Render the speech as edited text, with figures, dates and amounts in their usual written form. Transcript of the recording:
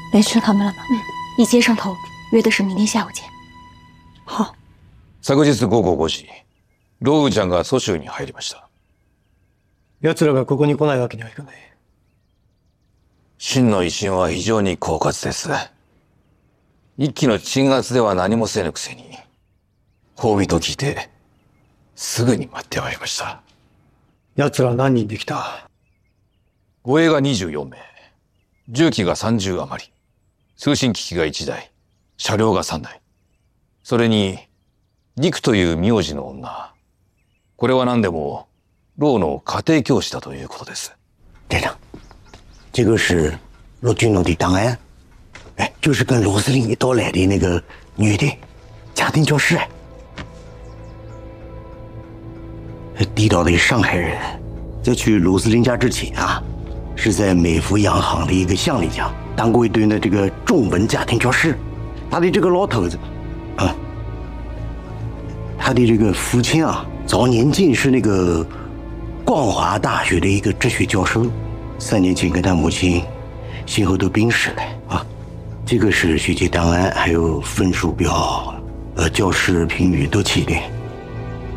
来吃他们了吗？一接上头，约的是明天下午见。 好。 昨日午後5時、ロウちゃんが蘇州に入りました。 奴らがここに来ないわけにはいかない。 秦の威信は非常に狡猾です。一気の鎮圧では何もせぬくせに、褒美と聞いて、すぐに待ってまいりました。 奴らは何人で来た？ 護衛が24名、重機が30余り、通信機器が1台、車両が3台。それに、陸という名字の女。これは何でも、ロの家庭教師だということです。 队长，这个是陆军龙的档案，哎，就是跟罗司令一道来的那个女的家庭教师。地道的上海人，在去罗司令家之前啊，是在美孚洋行的一个乡里家当过一段的这个中文家庭教师。他的这个老头子，啊，他的这个父亲啊，早年间是那个光华大学的一个哲学教授，3年前跟他母亲先后都病逝了啊。这个是学籍档案，还有分数表，教师评语都齐的。